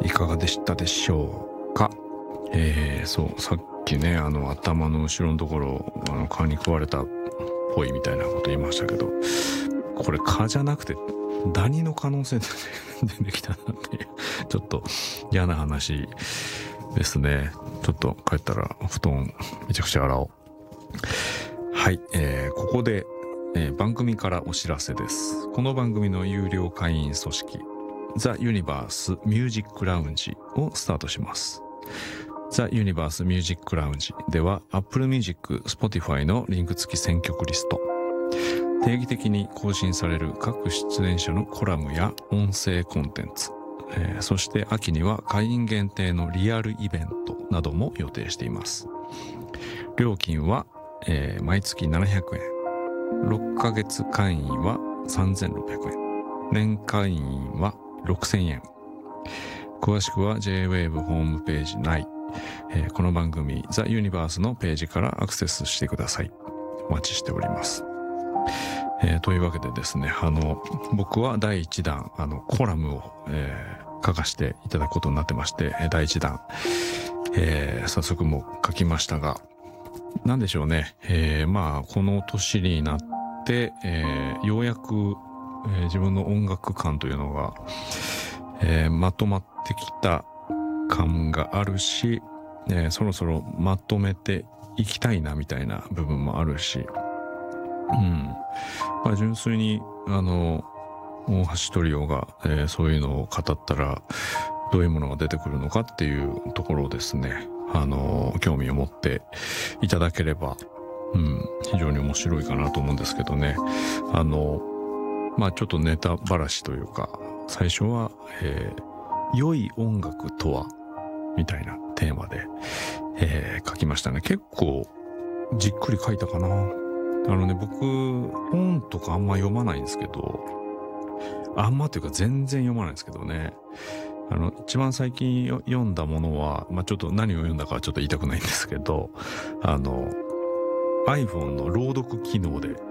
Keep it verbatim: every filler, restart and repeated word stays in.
いかがでしたでしょうか。えー、そうさっきねあの頭の後ろのところあの蚊に食われたっぽいみたいなこと言いましたけど、これ蚊じゃなくてダニの可能性で出てきたなっていうちょっと嫌な話ですね。ちょっと帰ったら布団めちゃくちゃ洗おう。はい、えー、ここで、えー、番組からお知らせです。この番組の有料会員組織ザ・ユニバース・ミュージック・ラウンジをスタートします。ザ・ユニバース・ミュージック・ラウンジでは Apple Music、Spotify のリンク付き選曲リスト、定期的に更新される各出演者のコラムや音声コンテンツ、えー、そして秋には会員限定のリアルイベントなども予定しています。料金は、えー、毎月ななひゃくえん、ろっかげつ会員はさんぜんろっぴゃくえん、年会員はろくせんえん。詳しくは ジェイウェーブ ホームページ内、えー、この番組ザ・ユニバースのページからアクセスしてください。お待ちしております。えー、というわけでですね、あの僕はだいいちだんあのコラムを、えー、書かせていただくことになってまして、だいいちだん、えー、早速もう書きましたが、なんでしょうね、えー、まあこの年になって、えー、ようやく、えー、自分の音楽感というのが、えー、まとまってきた感があるし、えー、そろそろまとめていきたいなみたいな部分もあるし、うん、まあ、純粋にあの大橋トリオが、えー、そういうのを語ったらどういうものが出てくるのかっていうところをですね、あの興味を持っていただければ、うん、非常に面白いかなと思うんですけどね。あのまあちょっとネタばらしというか、最初は、えー、良い音楽とはみたいなテーマで、えー、書きましたね。結構じっくり書いたかな。あのね、僕本とかあんま読まないんですけど、あんまというか全然読まないんですけどね、あの一番最近読んだものは、まあ、ちょっと何を読んだかはちょっと言いたくないんですけど、あの iPhone の朗読機能で